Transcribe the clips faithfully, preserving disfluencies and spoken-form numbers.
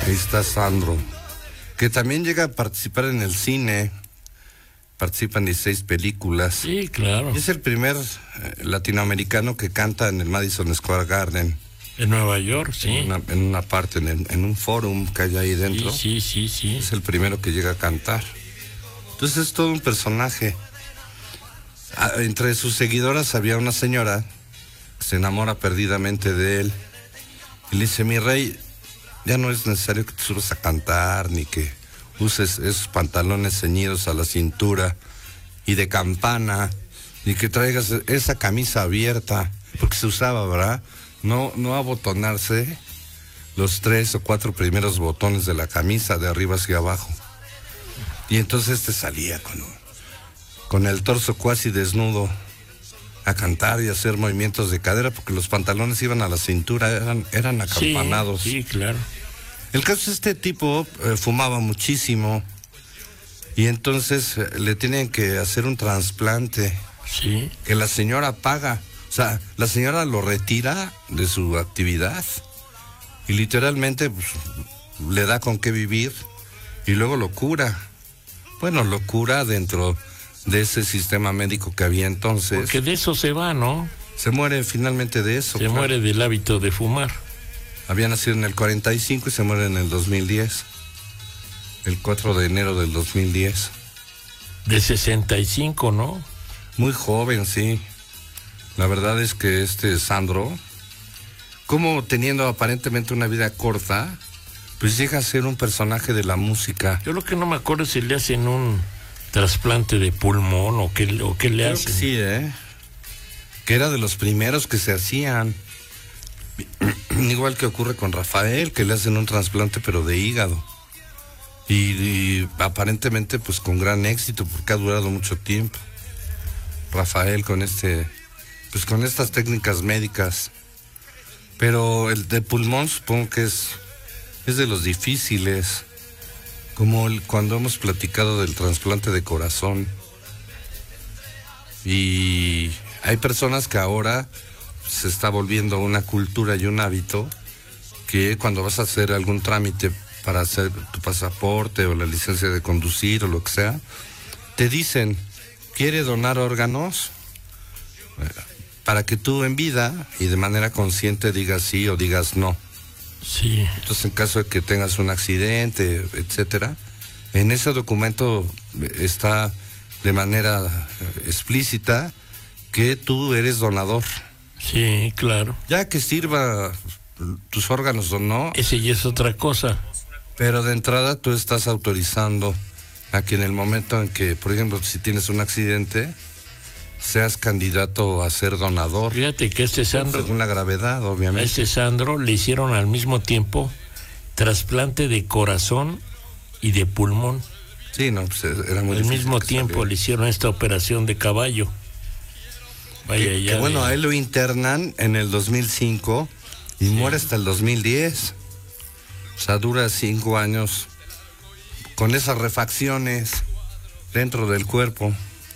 Ahí está Sandro, que también llega a participar en el cine. Participa en dieciséis películas. Sí, claro. Es el primer eh, latinoamericano que canta en el Madison Square Garden. En Nueva York, sí. En una, en una parte, en, el, en un forum que hay ahí dentro. Sí, sí, sí, sí. Es el primero que llega a cantar. Entonces es todo un personaje. Ah, entre sus seguidoras había una señora que se enamora perdidamente de él. Y le dice, mi rey, ya no es necesario que te subas a cantar, ni que uses esos pantalones ceñidos a la cintura y de campana, ni que traigas esa camisa abierta, porque se usaba, ¿verdad? No, no abotonarse los tres o cuatro primeros botones de la camisa de arriba hacia abajo. Y entonces este salía con, con el torso cuasi desnudo a cantar y hacer movimientos de cadera, porque los pantalones iban a la cintura, eran, eran acampanados. Sí, sí, claro. El caso es este tipo eh, fumaba muchísimo y entonces eh, le tienen que hacer un trasplante. Sí. Que la señora paga. O sea, la señora lo retira de su actividad y literalmente pues, le da con qué vivir y luego lo cura. Bueno, lo cura dentro de ese sistema médico que había entonces. Porque de eso se va, ¿no? Se muere finalmente de eso. Se claro. muere del hábito de fumar. Había nacido en el cuarenta y cinco y se muere en el dos mil diez. El cuatro de enero del dos mil diez. De sesenta y cinco, ¿no? Muy joven, sí. La verdad es que este Sandro, como teniendo aparentemente una vida corta, pues llega a ser un personaje de la música. Yo lo que no me acuerdo es si le hacen un trasplante de pulmón o qué, o qué le Creo hacen. que sí, ¿eh? Que era de los primeros que se hacían. Igual que ocurre con Rafael, que le hacen un trasplante pero de hígado. Y, y aparentemente pues con gran éxito, porque ha durado mucho tiempo. Rafael con este, pues con estas técnicas médicas. Pero el de pulmón supongo que es, es de los difíciles. Como el, cuando hemos platicado del trasplante de corazón. Y hay personas que ahora se está volviendo una cultura y un hábito que cuando vas a hacer algún trámite para hacer tu pasaporte o la licencia de conducir o lo que sea, te dicen, ¿quiere donar órganos? Para que tú en vida y de manera consciente digas sí o digas no. Sí. Entonces, en caso de que tengas un accidente, etcétera, en ese documento está de manera explícita que tú eres donador. Sí, claro. Ya que sirva tus órganos o no. Ese ya es otra cosa. Pero de entrada tú estás autorizando a que en el momento en que, por ejemplo, si tienes un accidente, seas candidato a ser donador. Fíjate que este Sandro, según la gravedad, obviamente. A este Sandro le hicieron al mismo tiempo trasplante de corazón y de pulmón. Sí, no, pues era muy Al difícil mismo que tiempo saliera. le hicieron esta operación de caballo. Vaya, que, ya que bueno, de... a él lo internan en el dos mil cinco y sí. Muere hasta el dos mil diez. O sea, dura cinco años con esas refacciones dentro del cuerpo.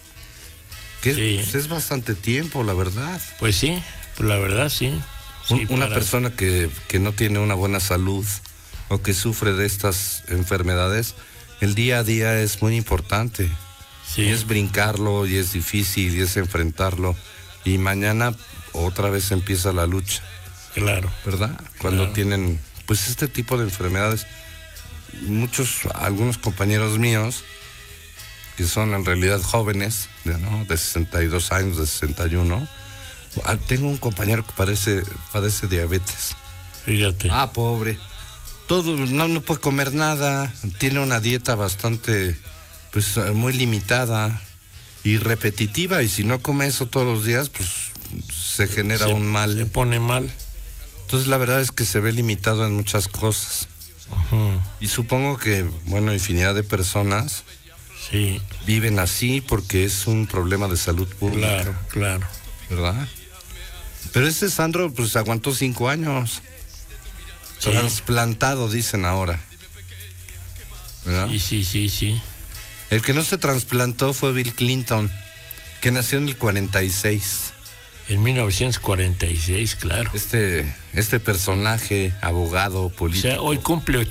Que sí. pues, es bastante tiempo, la verdad. Pues sí, pues la verdad sí. Un, sí una para... persona que, que no tiene una buena salud o que sufre de estas enfermedades, el día a día es muy importante. Sí. Y es brincarlo, y es difícil, y es enfrentarlo. Y mañana otra vez empieza la lucha. Claro. ¿Verdad? Cuando claro. tienen, pues, este tipo de enfermedades. Muchos, algunos compañeros míos, que son en realidad jóvenes, ¿no? De sesenta y dos años, de sesenta y uno. Tengo un compañero que parece, padece diabetes. Fíjate. Ah, pobre. Todo, no, no puede comer nada. Tiene una dieta bastante, pues, muy limitada y repetitiva. Y si no come eso todos los días, pues, se genera se, un mal. Se pone mal. Entonces, la verdad es que se ve limitado en muchas cosas. Uh-huh. Y supongo que, bueno, infinidad de personas sí. viven así porque es un problema de salud pública. Claro, claro. ¿Verdad? Pero ese Sandro, pues, aguantó cinco años. Sí. Trasplantado, dicen ahora. ¿Verdad? Sí, sí, sí, sí. El que no se trasplantó fue Bill Clinton, que nació en el cuarenta y seis. En mil novecientos cuarenta y seis, claro. Este, este personaje, abogado, político. O sea, hoy cumple